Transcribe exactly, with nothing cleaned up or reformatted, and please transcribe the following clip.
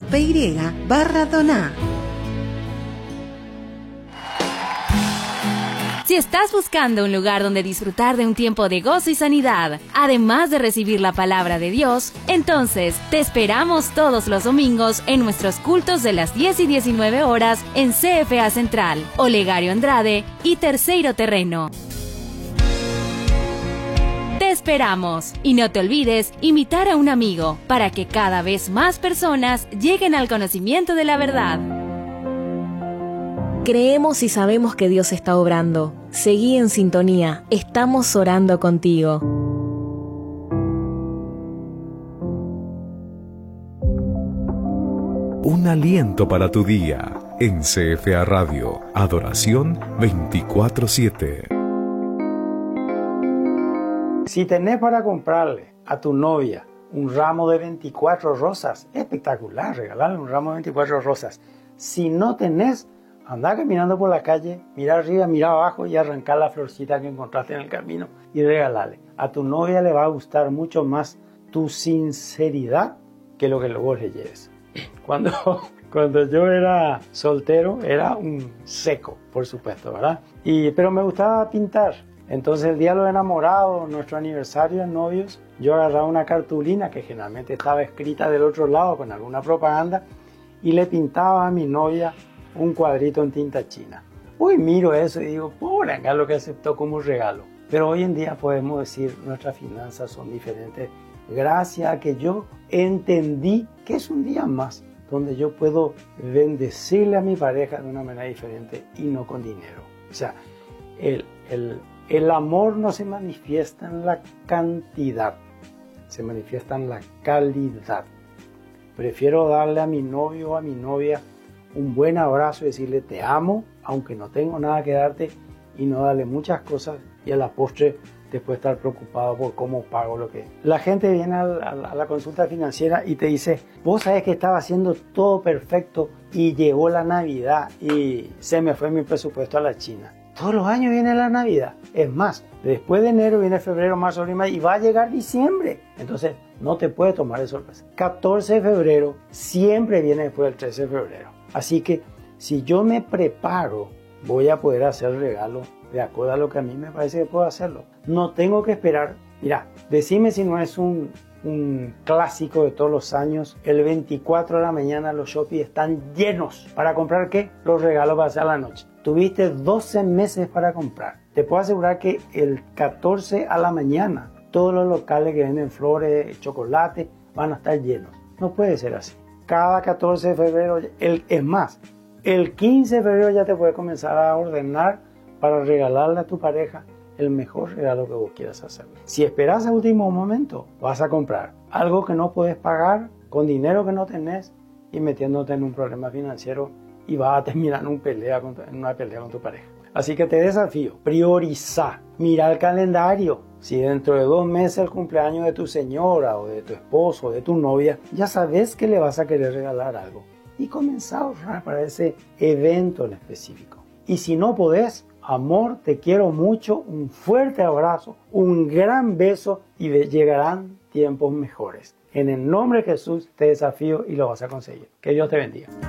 P barra doná. Si estás buscando un lugar donde disfrutar de un tiempo de gozo y sanidad, además de recibir la palabra de Dios, entonces te esperamos todos los domingos en nuestros cultos de las diez y diecinueve horas en C F A Central, Olegario Andrade y Terceiro Terreno. Te esperamos y no te olvides invitar a un amigo para que cada vez más personas lleguen al conocimiento de la verdad. Creemos y sabemos que Dios está obrando. Seguí en sintonía. Estamos orando contigo. Un aliento para tu día en C F A Radio. Adoración veinticuatro siete. Si tenés para comprarle a tu novia un ramo de veinticuatro rosas, espectacular, regalarle un ramo de veinticuatro rosas. Si no tenés, andá caminando por la calle, mira arriba, mira abajo y arrancar la florcita que encontraste en el camino y regalarle. A tu novia le va a gustar mucho más tu sinceridad que lo que vos le lleves. Cuando, cuando yo era soltero, era un seco, por supuesto, ¿verdad? Y, pero me gustaba pintar. Entonces el día de los enamorados, nuestro aniversario de novios, yo agarraba una cartulina que generalmente estaba escrita del otro lado con alguna propaganda y le pintaba a mi novia un cuadrito en tinta china. Hoy miro eso y digo, pobre acá lo que aceptó como regalo. Pero hoy en día podemos decir nuestras finanzas son diferentes gracias a que yo entendí que es un día más donde yo puedo bendecirle a mi pareja de una manera diferente y no con dinero. O sea, el, el, el amor no se manifiesta en la cantidad, se manifiesta en la calidad. Prefiero darle a mi novio o a mi novia un buen abrazo y decirle te amo, aunque no tengo nada que darte, y no darle muchas cosas y a la postre después estar preocupado por cómo pago lo que... La gente viene a la, a la consulta financiera y te dice, vos sabés que estaba haciendo todo perfecto y llegó la Navidad y se me fue mi presupuesto a la China. Todos los años viene la Navidad. Es más, después de enero viene febrero, marzo, abril, mayo y va a llegar diciembre. Entonces no te puedes tomar de sorpresa. catorce de febrero siempre viene después del trece de febrero. Así que si yo me preparo, voy a poder hacer regalo de acuerdo a lo que a mí me parece que puedo hacerlo. No tengo que esperar. Mira, decime si no es un, un clásico de todos los años. El veinticuatro de la mañana los shopping están llenos. ¿Para comprar qué? Los regalos para hacer a la noche. Tuviste doce meses para comprar. Te puedo asegurar que el catorce a la mañana todos los locales que venden flores, chocolate, van a estar llenos. No puede ser así. Cada catorce de febrero, el, es más, el quince de febrero ya te puedes comenzar a ordenar para regalarle a tu pareja el mejor regalo que vos quieras hacer. Si esperas al último momento, vas a comprar algo que no puedes pagar con dinero que no tenés y metiéndote en un problema financiero y vas a terminar en, un pelea con tu, en una pelea con tu pareja. Así que te desafío, prioriza, mira el calendario. Si dentro de dos meses el cumpleaños de tu señora o de tu esposo o de tu novia, ya sabes que le vas a querer regalar algo. Y comenzá a ahorrar para ese evento en específico. Y si no podés, amor, te quiero mucho, un fuerte abrazo, un gran beso y llegarán tiempos mejores. En el nombre de Jesús te desafío y lo vas a conseguir. Que Dios te bendiga.